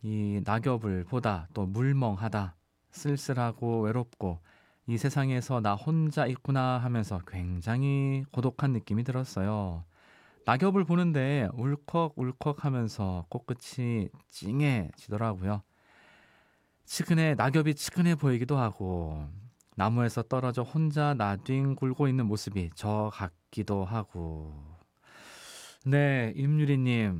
이 낙엽을 보다 또 물멍하다, 쓸쓸하고 외롭고 이 세상에서 나 혼자 있구나 하면서 굉장히 고독한 느낌이 들었어요. 낙엽을 보는데 울컥울컥 하면서 코끝이 찡해지더라고요. 낙엽이 치근해 보이기도 하고, 나무에서 떨어져 혼자 나뒹굴고 있는 모습이 저 같기도 하고. 네, 임유리님,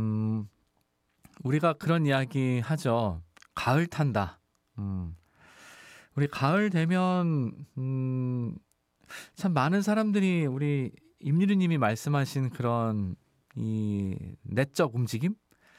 우리가 그런 이야기 하죠. 가을 탄다. 음, 우리 가을 되면, 참 많은 사람들이 우리 임유리님이 말씀하신 그런 이 내적 움직임?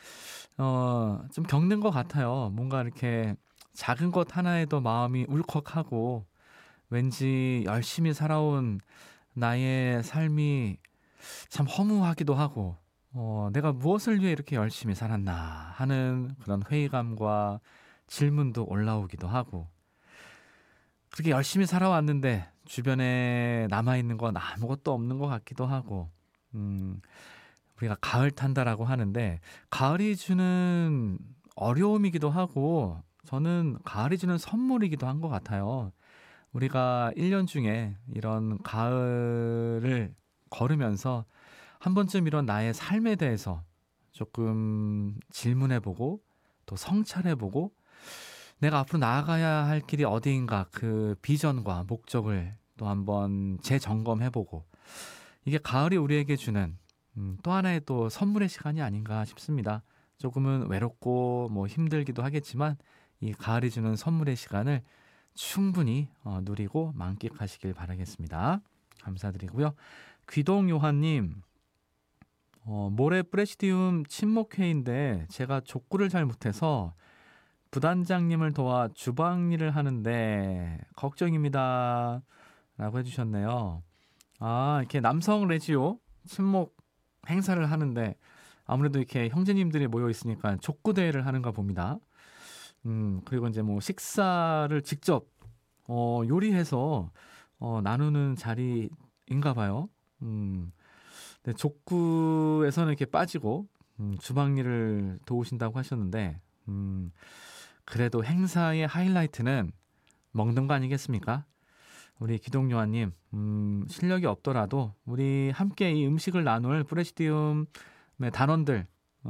좀 겪는 것 같아요. 뭔가 이렇게 작은 것 하나에도 마음이 울컥하고 왠지 열심히 살아온 나의 삶이 참 허무하기도 하고 내가 무엇을 위해 이렇게 열심히 살았나 하는 그런 회의감과 질문도 올라오기도 하고 그렇게 열심히 살아왔는데 주변에 남아있는 건 아무것도 없는 것 같기도 하고 음, 우리가 가을 탄다라고 하는데 가을이 주는 어려움이기도 하고 저는 가을이 주는 선물이기도 한 것 같아요. 우리가 1년 중에 이런 가을을 걸으면서 한 번쯤 이런 나의 삶에 대해서 조금 질문해보고 또 성찰해보고 내가 앞으로 나아가야 할 길이 어디인가 그 비전과 목적을 또 한번 재점검해보고 이게 가을이 우리에게 주는 또 하나의 또 선물의 시간이 아닌가 싶습니다. 조금은 외롭고 뭐 힘들기도 하겠지만 이 가을이 주는 선물의 시간을 충분히 누리고 만끽하시길 바라겠습니다. 감사드리고요. 귀동요한님, 모레 프레시디움 친목회인데 제가 족구를 잘 못해서 부단장님을 도와 주방 일을 하는데 걱정입니다. 라고 해주셨네요. 아, 이렇게 남성 레지오 친목 행사를 하는데 아무래도 이렇게 형제님들이 모여 있으니까 족구 대회를 하는가 봅니다. 그리고 이제 뭐 식사를 직접 요리해서 나누는 자리인가 봐요. 근데 족구에서는 이렇게 빠지고 주방 일을 도우신다고 하셨는데 그래도 행사의 하이라이트는 먹는 거 아니겠습니까? 우리 기동요한님, 실력이 없더라도 우리 함께 이 음식을 나눌 프레시디움의 단원들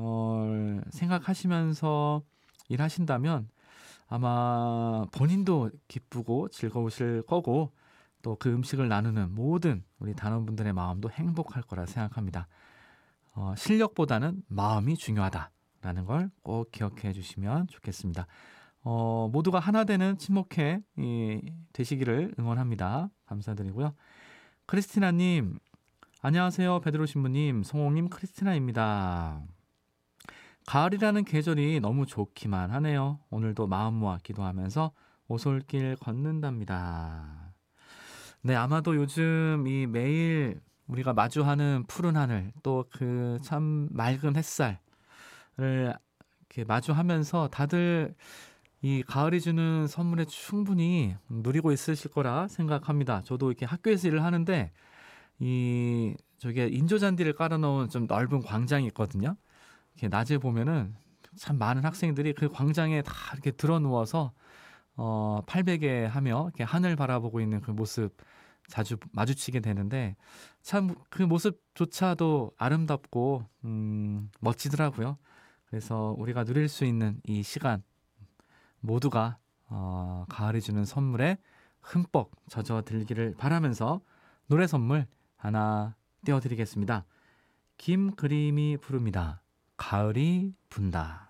생각하시면서 일하신다면 아마 본인도 기쁘고 즐거우실 거고 또 그 음식을 나누는 모든 우리 단원분들의 마음도 행복할 거라 생각합니다. 실력보다는 마음이 중요하다라는 걸 꼭 기억해 주시면 좋겠습니다. 모두가 하나 되는 친목회 되시기를 응원합니다. 감사드리고요. 크리스티나님, 안녕하세요. 베드로 신부님, 송홍님, 크리스티나입니다. 가을이라는 계절이 너무 좋기만 하네요. 오늘도 마음 모아 기도하면서 오솔길 걷는답니다. 네, 아마도 요즘 이 매일 우리가 마주하는 푸른 하늘, 또 그 참 맑은 햇살을 이렇게 마주하면서 다들 이 가을이 주는 선물에 충분히 누리고 있으실 거라 생각합니다. 저도 이렇게 학교에서 일을 하는데 저게 인조잔디를 깔아놓은 좀 넓은 광장이 있거든요. 이렇게 낮에 보면은 참 많은 학생들이 그 광장에 다 이렇게 드러 누워서 팔베개 하며 이렇게 하늘 바라보고 있는 그 모습 자주 마주치게 되는데 참 그 모습조차도 아름답고 멋지더라고요. 그래서 우리가 누릴 수 있는 이 시간 모두가 가을이 주는 선물에 흠뻑 젖어들기를 바라면서 노래 선물 하나 띄워드리겠습니다. 김그림이 부릅니다. 가을이 분다.